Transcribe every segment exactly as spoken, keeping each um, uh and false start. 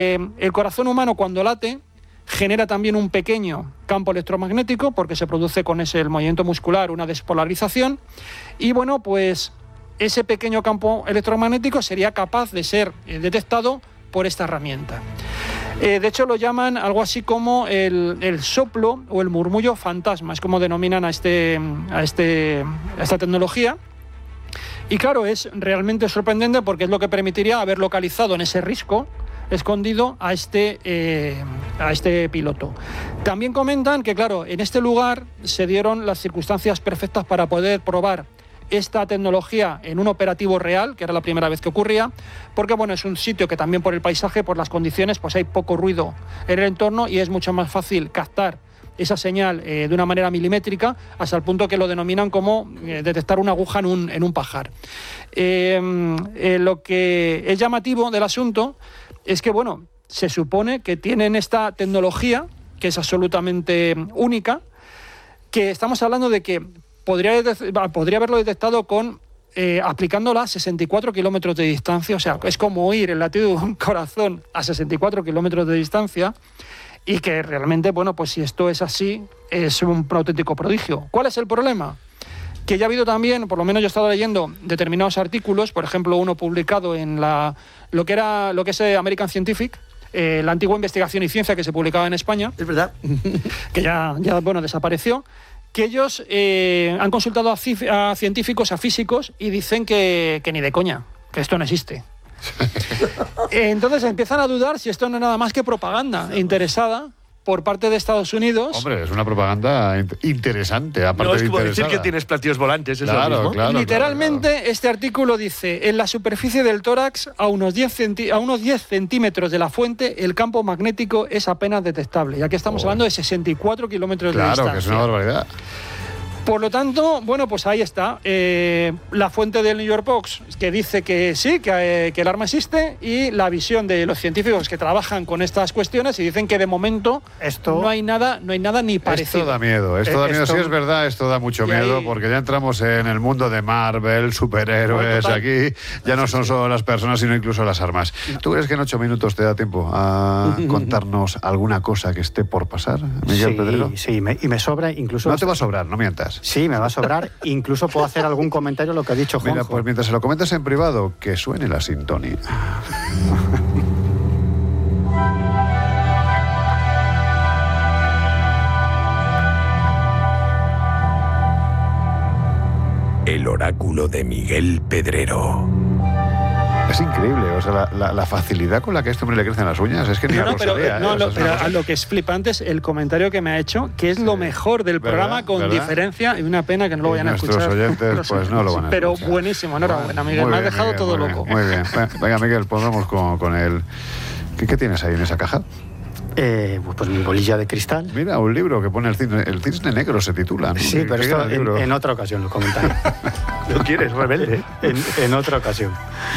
Eh, el corazón humano cuando late genera también un pequeño campo electromagnético porque se produce con ese el movimiento muscular una despolarización y bueno, pues ese pequeño campo electromagnético sería capaz de ser eh, detectado por esta herramienta. Eh, de hecho lo llaman algo así como el, el soplo o el murmullo fantasma, es como denominan a, este, a, este, a esta tecnología. Y claro, es realmente sorprendente porque es lo que permitiría haber localizado en ese risco escondido a este, eh, a este piloto. También comentan que, claro, en este lugar se dieron las circunstancias perfectas para poder probar esta tecnología en un operativo real, que era la primera vez que ocurría, porque bueno, es un sitio que también por el paisaje, por las condiciones, pues hay poco ruido en el entorno y es mucho más fácil captar esa señal eh, de una manera milimétrica, hasta el punto que lo denominan como eh, detectar una aguja en un, en un pajar. Eh, eh, lo que es llamativo del asunto es que, bueno, se supone que tienen esta tecnología, que es absolutamente única, que estamos hablando de que podría, podría haberlo detectado con eh, aplicándola a sesenta y cuatro kilómetros de distancia, o sea, es como oír el latido de un corazón a sesenta y cuatro kilómetros de distancia. Y que realmente, bueno, pues si esto es así, es un auténtico prodigio. ¿Cuál es el problema? Que ya ha habido también, por lo menos yo he estado leyendo determinados artículos, por ejemplo, uno publicado en la lo que era lo que es American Scientific, eh, la antigua Investigación y Ciencia que se publicaba en España. Es verdad. Que ya, ya bueno, desapareció. Que ellos eh, han consultado a, cif- a científicos, a físicos, y dicen que, que ni de coña, que esto no existe. Entonces empiezan a dudar si esto no es nada más que propaganda interesada por parte de Estados Unidos. Hombre, es una propaganda interesante, aparte no, es de como interesada. decir que tienes platillos volantes, es claro, lo mismo. Claro, Literalmente, claro, claro. Este artículo dice: en la superficie del tórax, a unos diez, centi- a unos diez centímetros de la fuente, el campo magnético es apenas detectable. Y aquí estamos oh. hablando de sesenta y cuatro kilómetros claro, de distancia. Claro, que es una barbaridad. Por lo tanto, bueno, pues ahí está. Eh, la fuente del New York Post, que dice que sí, que, eh, que el arma existe, y la visión de los científicos que trabajan con estas cuestiones y dicen que de momento esto, no hay nada, no hay nada ni parecido. Esto da miedo, esto da miedo. Esto, sí es verdad, esto da mucho miedo, ahí, porque ya entramos en el mundo de Marvel, superhéroes, bueno, aquí ya no son solo las personas, sino incluso las armas. ¿Tú crees que en ocho minutos te da tiempo a contarnos alguna cosa que esté por pasar, Miguel sí, Pedrero? Sí, me, y me sobra incluso... No te va a sobrar, no mientas. Sí, me va a sobrar. Incluso puedo hacer algún comentario a lo que ha dicho Juanjo. Mira, pues mientras se lo comentas en privado, que suene la sintonía. El oráculo de Miguel Pedrero. Es increíble, o sea, la, la, la facilidad con la que a este hombre le crecen las uñas, es que ni no, a no, pero, Rosalía, no, ¿eh? lo, o sea, pero cosa... a lo que es flipante es el comentario que me ha hecho, que es sí, lo mejor del ¿verdad? programa, con ¿verdad? diferencia, y una pena que no lo vayan a escuchar. Nuestros oyentes, pues no lo van a pero escuchar. Pero buenísimo, enhorabuena, Miguel, me has dejado Miguel, todo muy loco. Bien, muy bien, venga, Miguel, pues vamos con, con el... ¿Qué, ¿Qué tienes ahí en esa caja? Eh, pues mi bolilla de cristal. Mira, un libro que pone el cisne, el cisne negro se titula. Sí, pero esto en, en otra ocasión lo comentaré. ¿Lo quieres, rebelde? En, en otra ocasión.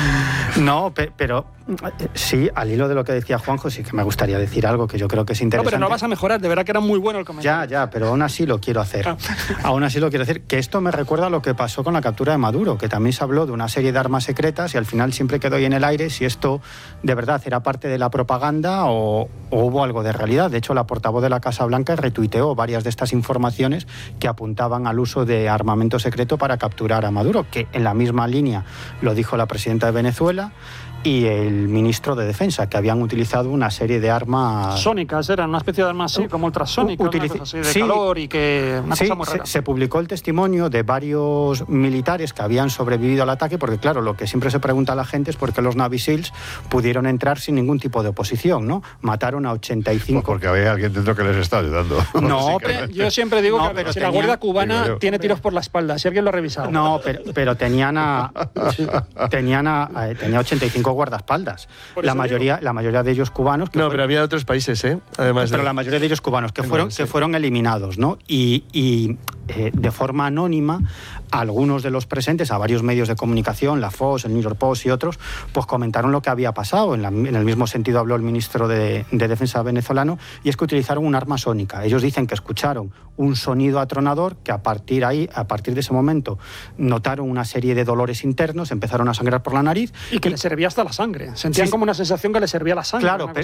No, pe, pero sí, al hilo de lo que decía Juanjo, sí que me gustaría decir algo que yo creo que es interesante. No, pero no vas a mejorar, de verdad que era muy bueno el comentario. Ya, ya, pero aún así lo quiero hacer. Ah. Aún así lo quiero decir, que esto me recuerda a lo que pasó con la captura de Maduro, que también se habló de una serie de armas secretas y al final siempre quedó ahí en el aire si esto de verdad era parte de la propaganda o, o hubo algo de realidad. De hecho, la portavoz de la Casa Blanca retuiteó varias de estas informaciones que apuntaban al uso de armamento secreto para capturar a Maduro, que en la misma línea lo dijo la presidenta de Venezuela y el ministro de Defensa, que habían utilizado una serie de armas... Sónicas, eran una especie de armas así, como ultrasónicas, Utilic... una cosa así de sí, calor y que... Una sí, cosa muy rara. Se, se publicó el testimonio de varios militares que habían sobrevivido al ataque, porque claro, lo que siempre se pregunta a la gente es por qué los Navy Seals pudieron entrar sin ningún tipo de oposición, ¿no? Mataron a ochenta y cinco... Pues porque había alguien dentro que les está ayudando. No, pero, yo siempre digo no, que pero si tenía... la Guardia Cubana tiene tiros por la espalda, si alguien lo ha revisado. No, pero, pero tenían a... tenían a, a tenía ochenta y cinco guardaespaldas. La mayoría, la mayoría de ellos cubanos. Que no, fueron, pero había otros países, ¿eh? Además pero de... la mayoría de ellos cubanos que fueron, sí. que fueron eliminados, ¿no? Y, y eh, de forma anónima, algunos de los presentes, a varios medios de comunicación, la Fox, el New York Post y otros, pues comentaron lo que había pasado. En, la, en el mismo sentido habló el ministro de, de Defensa venezolano, y es que utilizaron un arma sónica. Ellos dicen que escucharon un sonido atronador, que a partir ahí, a partir de ese momento, notaron una serie de dolores internos, empezaron a sangrar por la nariz. Y que y, les servía hasta la sangre. Sentían sí, como una sensación que les servía la sangre. Claro,